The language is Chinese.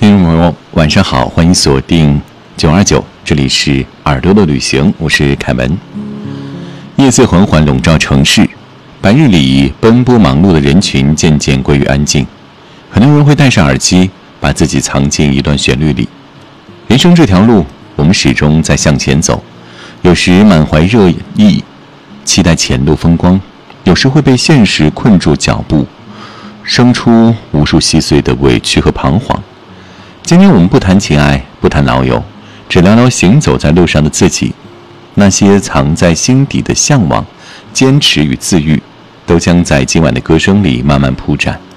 听众朋友，晚上好，欢迎锁定929，这里是耳朵的旅行，我是凯文。夜色缓缓笼罩城市，白日里奔波忙碌的人群渐渐归于安静。很多人会戴上耳机，把自己藏进一段旋律里。人生这条路，我们始终在向前走，有时满怀热意，期待前路风光，有时会被现实困住脚步，生出无数细碎的委屈和彷徨。今天我们不谈情爱，不谈老友，只聊聊行走在路上的自己。那些藏在心底的向往、坚持与自愈，都将在今晚的歌声里慢慢铺展。